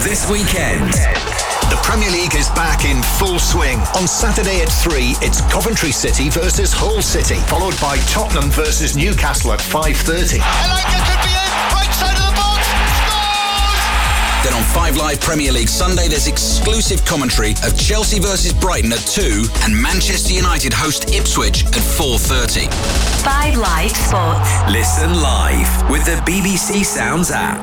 this weekend. The Premier League is back in full swing. On Saturday at 3, it's Coventry City versus Hull City, followed by Tottenham versus Newcastle at 5:30. Elanga could be in, right side of the box, scores! Then on 5 Live Premier League Sunday, there's exclusive commentary of Chelsea versus Brighton at 2 and Manchester United host Ipswich at 4:30. 5 Live Sports. Listen live with the BBC Sounds app.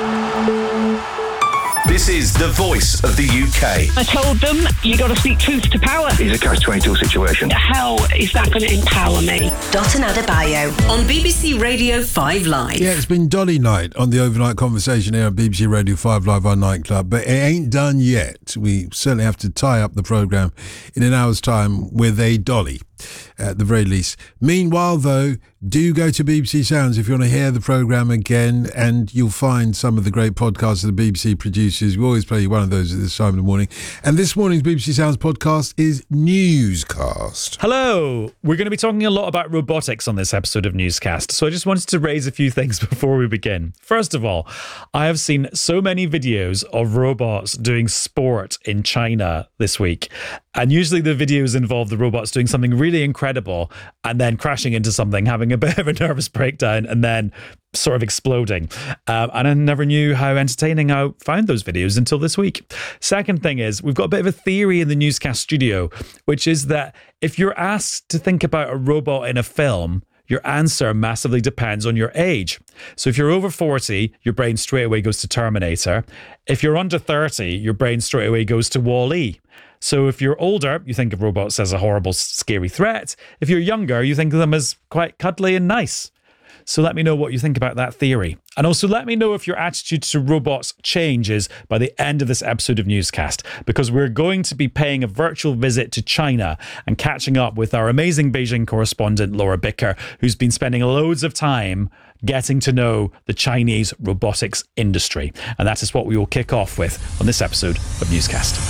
This is the voice of the UK. I told them, you got to speak truth to power. It's a catch-22 situation. How is that going to empower me? Dotun Adebayo on BBC Radio 5 Live. Yeah, it's been Dolly night on the overnight conversation here on BBC Radio 5 Live, our nightclub, but it ain't done yet. We certainly have to tie up the programme in an hour's time with a Dolly, at the very least. Meanwhile, though, do go to BBC Sounds if you want to hear the programme again, and you'll find some of the great podcasts of the BBC producers. We always play you one of those at this time in the morning. And this morning's BBC Sounds podcast is Newscast. Hello! We're going to be talking a lot about robotics on this episode of Newscast, so I just wanted to raise a few things before we begin. First of all, I have seen so many videos of robots doing sport in China this week, and usually the videos involve the robots doing something really incredible and then crashing into something, having a bit of a nervous breakdown, and then sort of exploding. And I never knew how entertaining I found those videos until this week. Second thing is, we've got a bit of a theory in the Newscast studio, which is that if you're asked to think about a robot in a film, your answer massively depends on your age. So if you're over 40, your brain straight away goes to Terminator. If you're under 30, your brain straight away goes to Wall-E. So if you're older, you think of robots as a horrible, scary threat. If you're younger, you think of them as quite cuddly and nice. So let me know what you think about that theory. And also let me know if your attitude to robots changes by the end of this episode of Newscast, because we're going to be paying a virtual visit to China and catching up with our amazing Beijing correspondent, Laura Bicker, who's been spending loads of time getting to know the Chinese robotics industry. And that is what we will kick off with on this episode of Newscast.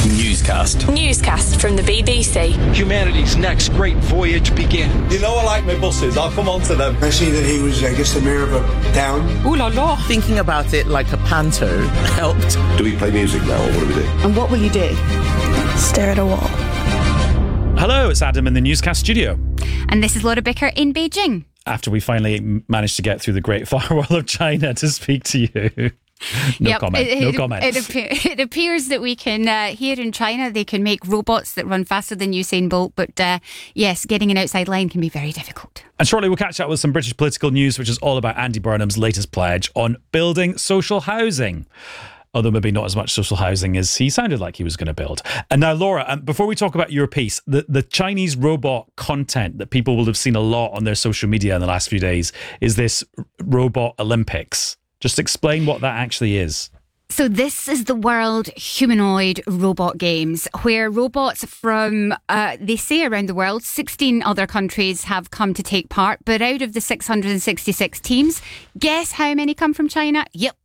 Newscast from the BBC. Humanity's next great voyage begins. You know I like my buses. I'll come on to them. I see that he was, I guess, the mayor of a town. Ooh la la. Thinking about it like a panto helped. Do we play music now, or what do we do? And what will you do? Stare at a wall. Hello, it's Adam in the Newscast studio. And this is Laura Bicker in Beijing. After we finally managed to get through the great firewall of China to speak to you. No comment. It appears that we can, here in China, they can make robots that run faster than Usain Bolt. But yes, getting an outside line can be very difficult. And shortly we'll catch up with some British political news, which is all about Andy Burnham's latest pledge on building social housing. Although maybe not as much social housing as he sounded like he was going to build. And now, Laura, before we talk about your piece, the Chinese robot content that people will have seen a lot on their social media in the last few days is this Robot Olympics. Just explain what that actually is. So this is the World Humanoid Robot Games, where robots from, they say around the world, 16 other countries have come to take part. But out of the 666 teams, guess how many come from China? Yep.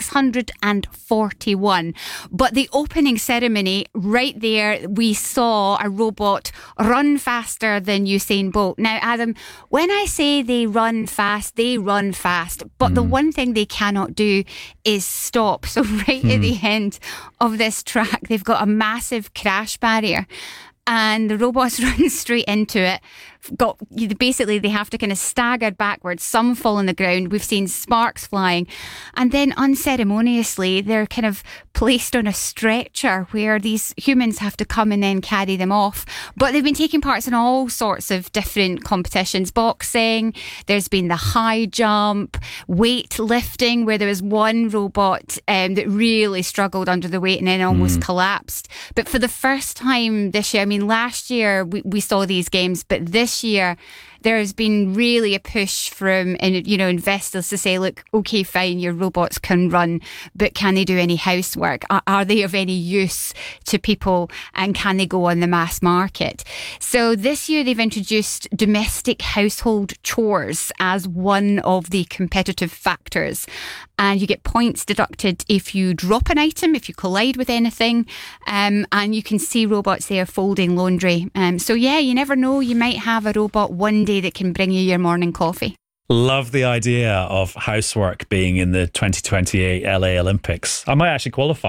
641. But the opening ceremony, right there, we saw a robot run faster than Usain Bolt. Now, Adam, when I say they run fast, they run fast. But the one thing they cannot do is stop. So right at the end of this track, they've got a massive crash barrier. And the robots run straight into it. Basically, they have to kind of stagger backwards. Some fall on the ground. We've seen sparks flying. And then unceremoniously, they're kind of placed on a stretcher where these humans have to come and then carry them off. But they've been taking parts in all sorts of different competitions. Boxing, there's been the high jump, weight lifting, where there was one robot that really struggled under the weight and then almost collapsed. But for the first time this year, I mean, last year we saw these games, but this year there has been really a push from investors to say, look, okay, fine, your robots can run, but can they do any housework? Are they of any use to people, and can they go on the mass market? So this year they've introduced domestic household chores as one of the competitive factors. And you get points deducted if you drop an item, if you collide with anything. And you can see robots there folding laundry. So yeah, you never know. You might have a robot one day that can bring you your morning coffee. Love the idea of housework being in the 2028 LA Olympics. I might actually qualify.